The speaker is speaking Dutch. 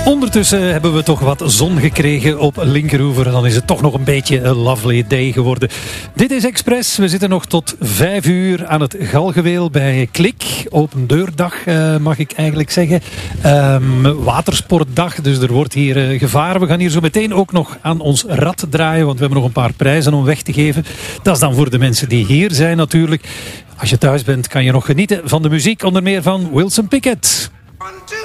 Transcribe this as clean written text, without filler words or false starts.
Ondertussen hebben we toch wat zon gekregen op Linkeroever. Dan is het toch nog een beetje een lovely day geworden. Dit is Express. We zitten nog tot 5 uur aan het Galgenweel bij Klik. Open deurdag mag ik eigenlijk zeggen. Watersportdag, dus er wordt hier gevaren. We gaan hier zo meteen ook nog aan ons rad draaien, want we hebben nog een paar prijzen om weg te geven. Dat is dan voor de mensen die hier zijn natuurlijk. Als je thuis bent kan je nog genieten van de muziek, onder meer van Wilson Pickett. 1, 2.